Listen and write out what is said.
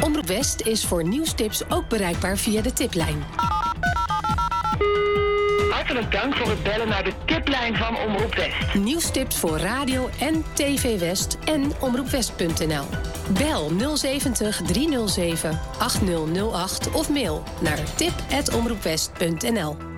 Omroep West is voor nieuwstips ook bereikbaar via de tiplijn. Hartelijk dank voor het bellen naar de tiplijn van Omroep West. Nieuwstips voor radio en TV West en omroepwest.nl. Bel 070 307 8008 of mail naar tip@omroepwest.nl.